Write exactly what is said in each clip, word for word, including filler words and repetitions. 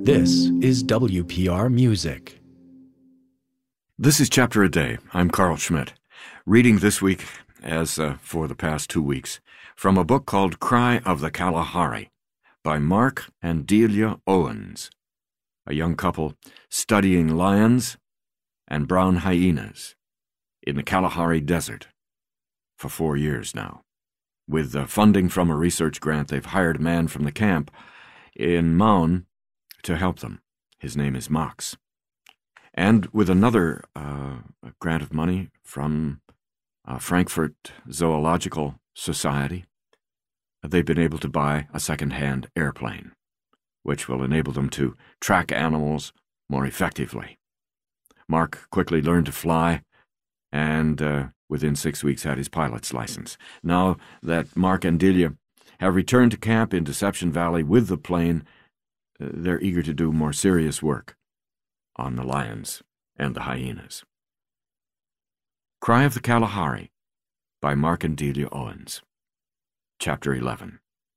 This is W P R Music. This is Chapter a Day. I'm Carl Schmidt, reading this week, as uh, for the past two weeks, from a book called Cry of the Kalahari by Mark and Delia Owens, a young couple studying lions and brown hyenas in the Kalahari Desert for four years now. With uh, funding from a research grant, they've hired a man from the camp in Maun to help them. His name is Max. And with another uh, grant of money from uh, Frankfurt Zoological Society, they've been able to buy a second-hand airplane, which will enable them to track animals more effectively. Mark quickly learned to fly, and uh, within six weeks had his pilot's license. Now that Mark and Delia have returned to camp in Deception Valley with the plane, they're eager to do more serious work on the lions and the hyenas. Cry of the Kalahari by Mark and Delia Owens. Chapter eleven.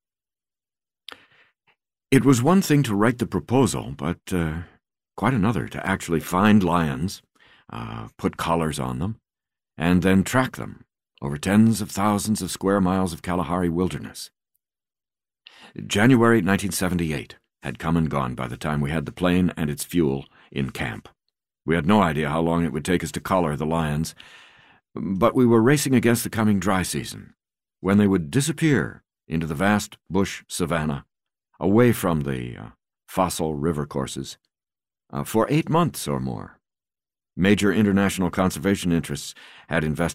It was one thing to write the proposal, but uh, quite another to actually find lions, uh, put collars on them, and then track them over tens of thousands of square miles of Kalahari wilderness. January nineteen seventy-eight had come and gone by the time we had the plane and its fuel in camp. We had no idea how long it would take us to collar the lions, but we were racing against the coming dry season, when they would disappear into the vast bush savanna, away from the uh, fossil river courses, uh, for eight months or more. Major international conservation interests had invested